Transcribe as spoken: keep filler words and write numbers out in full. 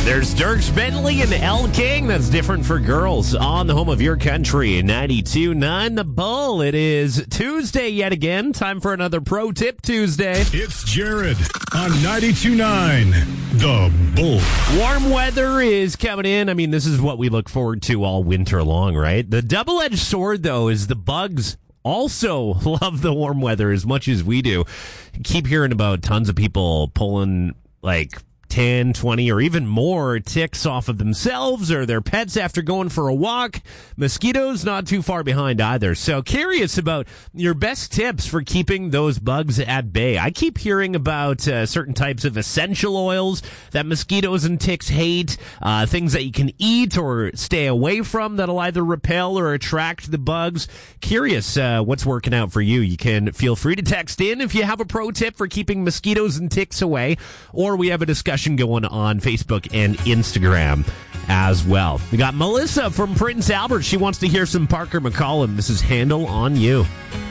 There's Dierks Bentley and Elle King. That's different for girls on the home of your country, ninety-two point nine The Bull. It is Tuesday yet again. Time for another Pro Tip Tuesday. It's Jared on ninety-two point nine The Bull. Warm weather is coming in. I mean, this is what we look forward to all winter long, right? The double-edged sword, though, is the bugs also love the warm weather as much as we do. Keep hearing about tons of people pulling, like, ten, twenty, or even more ticks off of themselves or their pets after going for a walk. Mosquitoes not too far behind either. So curious about your best tips for keeping those bugs at bay. I keep hearing about uh, certain types of essential oils that mosquitoes and ticks hate, uh, things that you can eat or stay away from that'll either repel or attract the bugs. Curious uh, what's working out for you. You can feel free to text in if you have a pro tip for keeping mosquitoes and ticks away, or we have a discussion going on Facebook and Instagram as well. We got Melissa from Prince Albert. She wants to hear some Parker McCollum. This is Handle on You.